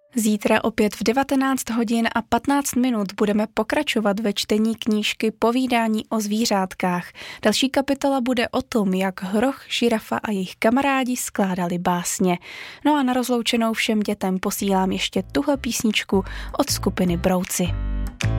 Zítra opět v 19 hodin a 15 minut budeme pokračovat ve čtení knížky Povídání o zvířátkách. Další kapitola bude o tom, jak hroch, žirafa a jejich kamarádi skládali básně. No a na rozloučenou všem dětem posílám ještě tuhle písničku od skupiny Brouci.